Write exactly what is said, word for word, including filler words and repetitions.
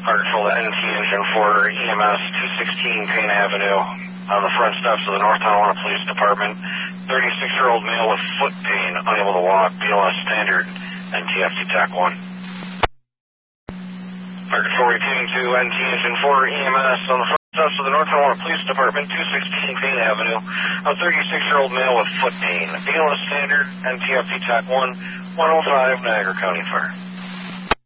Fire Control to N T Engine for E M S two sixteen Payne Avenue on the front steps of the North Tonawanda Police Department. thirty-six-year-old male with foot pain, unable to walk, B L S standard, N T F T TAC one. Fire Control repeating to N T Engine for E M S on the front steps of the North Tonawanda Police Department, two sixteen Payne Avenue. A thirty-six-year-old male with foot pain, B L S standard, N T F T TAC one, one oh five Niagara County Fire.